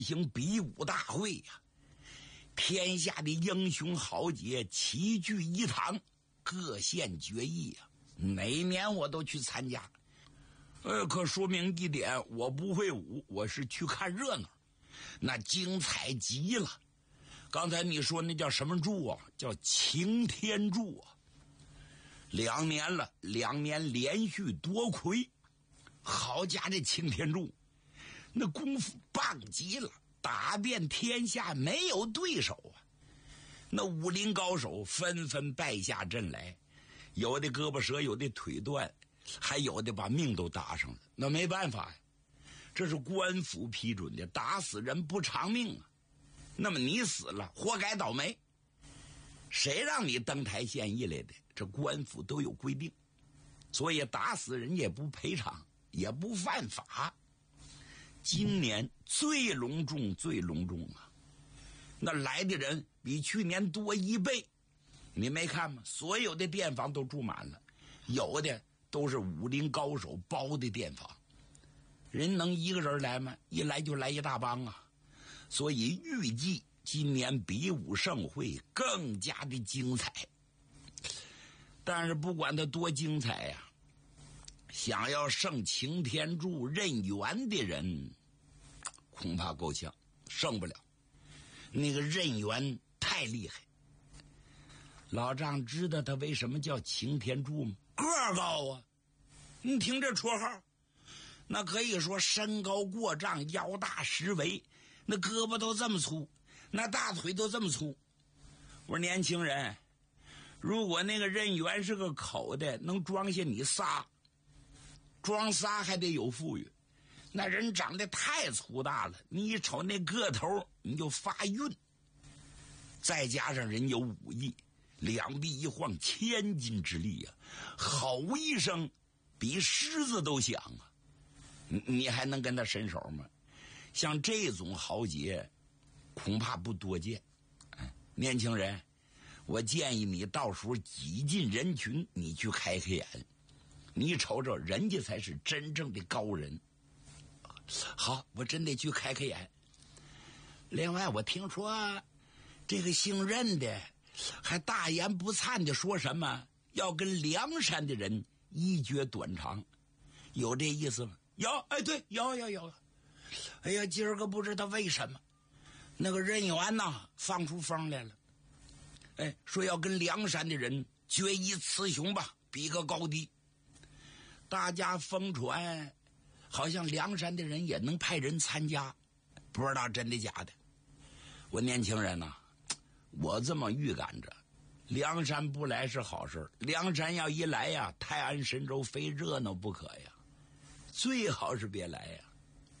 行比武大会呀，天下的英雄豪杰齐聚一堂，各献决议呀。哪年我都去参加。可说明一点，我不会武，我是去看热闹，那精彩极了。刚才你说那叫什么柱啊？叫擎天柱啊。2年了，2年连续夺魁。好家这擎天柱，那功夫棒极了，打遍天下没有对手啊。那武林高手纷纷败下阵来，有的胳膊折，有的腿断，还有的把命都搭上了。那没办法呀，这是官府批准的，打死人不偿命啊。那么你死了，活该倒霉。谁让你登台献艺来的？这官府都有规定，所以打死人也不赔偿，也不犯法。今年最隆重啊，那来的人比去年多1倍。你没看吗？所有的店房都住满了，有的都是武林高手包的店房。人能一个人来吗？一来就来一大帮啊。所以预计今年比武盛会更加的精彩。但是不管它多精彩呀，想要胜擎天柱任元的人恐怕够呛，胜不了。那个任元太厉害。老丈知道他为什么叫擎天柱吗？个儿高啊。你听这绰号，那可以说身高过丈，腰大实围，那胳膊都这么粗，那大腿都这么粗。我说年轻人，如果那个任元是个口的，能装下你仨，装仨还得有富裕。那人长得太粗大了，你一瞅那个头你就发晕。再加上人有武艺，2臂一晃1000斤之力啊，吼一声比狮子都响啊。你还能跟他伸手吗？像这种豪杰恐怕不多见。年轻人，我建议你到时候挤进人群，你去开开眼，你瞅瞅人家才是真正的高人。好，我真得去开开眼。另外我听说这个姓任的还大言不惭的说什么要跟梁山的人一决短长，有这意思吗？有，哎，对，有。哎呀，今儿个不知道为什么那个任元呐放出风来了，哎，说要跟梁山的人决一雌雄吧，比个高低。大家疯传好像梁山的人也能派人参加，不知道真的假的。我年轻人呐，我这么预感着，梁山不来是好事，梁山要一来呀，泰安神州非热闹不可呀，最好是别来呀。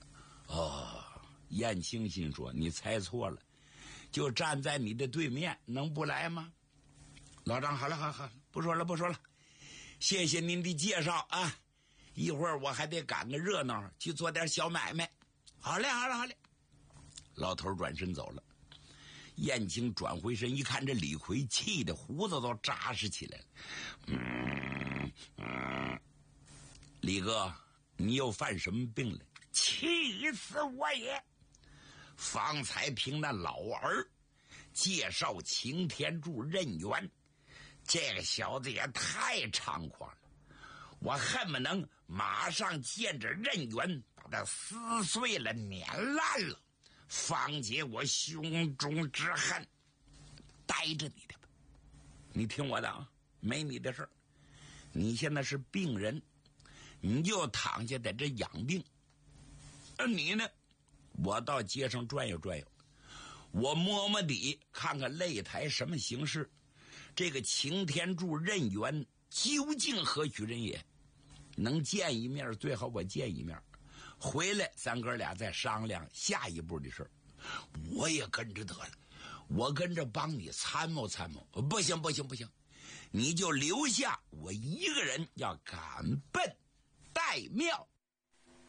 燕青心说你猜错了，就站在你的对面，能不来吗？老张，好了，不说了，谢谢您的介绍啊，一会儿我还得赶个热闹去做点小买卖。好嘞。老头转身走了。燕青转回身一看，这李逵气得胡子都扎实起来了。李哥，你又犯什么病了？气死我也！方才凭那老儿介绍擎天柱任元，这个小子也太猖狂了，我恨不能马上见着任元把他撕碎了碾烂了，方解我胸中之恨。待着你的吧，你听我的啊，没你的事儿。你现在是病人，你就躺下在这养病。你呢，我到街上转悠，我摸底看看擂台什么形势，这个擎天柱任元究竟何许人也？能见一面最好我见一面，回来咱哥俩再商量下一步的事。我也跟着得了，我跟着帮你参谋。不行，你就留下我一个人要赶奔岱庙。